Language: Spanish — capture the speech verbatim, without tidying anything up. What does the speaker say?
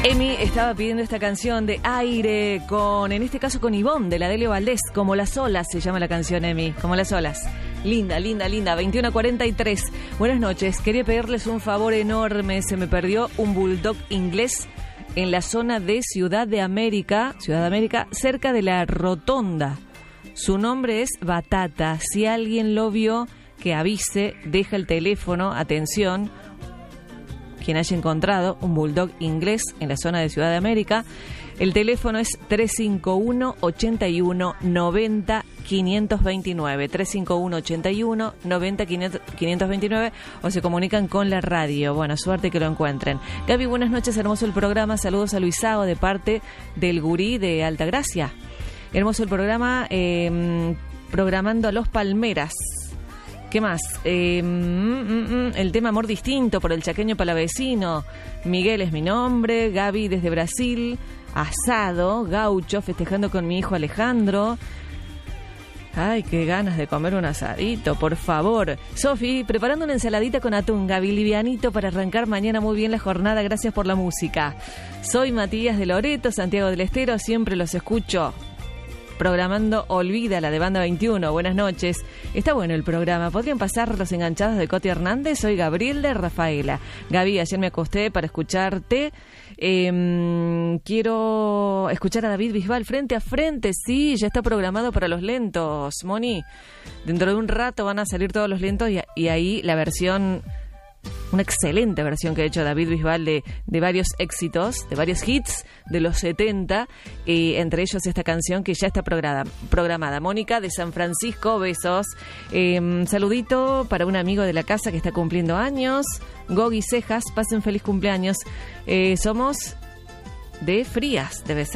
Emi estaba pidiendo esta canción de Aire con, en este caso con Ivonne de la Delio Valdés, Como las olas se llama la canción, Emi, Como las olas. Linda, linda, linda, veintiuno cuarenta y tres. Buenas noches, quería pedirles un favor enorme, se me perdió un bulldog inglés en la zona de Ciudad de América, Ciudad de América, cerca de la Rotonda. Su nombre es Batata, si alguien lo vio, que avise, deja el teléfono, atención, quien haya encontrado un bulldog inglés en la zona de Ciudad de América. El teléfono es tres cinco uno, ocho uno, nueve cero, cinco dos nueve, tres cinco uno, ocho uno, nueve cero, cinco dos nueve, o se comunican con la radio. Buena suerte que lo encuentren. Gaby, buenas noches, hermoso el programa. Saludos a Luisao de parte del gurí de Altagracia. Hermoso el programa, eh, programando a los Palmeras. ¿Qué más? Eh, mm, mm, el tema Amor Distinto por el Chaqueño Palavecino. Miguel es mi nombre. Gaby desde Brasil. Asado, gaucho, festejando con mi hijo Alejandro. Ay, qué ganas de comer un asadito, por favor. Sofi, preparando una ensaladita con atún. Gaby, livianito para arrancar mañana muy bien la jornada. Gracias por la música. Soy Matías de Loreto, Santiago del Estero. Siempre los escucho programando Olvida, la de Banda veintiuno. Buenas noches. Está bueno el programa. ¿Podrían pasar los enganchados de Coti Hernández? Soy Gabriel de Rafaela. Gaby, ayer me acosté para escucharte. Eh, quiero escuchar a David Bisbal frente a frente. Sí, ya está programado para los lentos, Moni. Dentro de un rato van a salir todos los lentos y, y ahí la versión... Una excelente versión que ha hecho David Bisbal de, de varios éxitos, de varios hits de los setenta, y entre ellos esta canción que ya está programada. programada. Mónica de San Francisco, besos. Eh, saludito para un amigo de la casa que está cumpliendo años. Gogi Cejas, pasen feliz cumpleaños. Eh, somos de Frías, debe ser.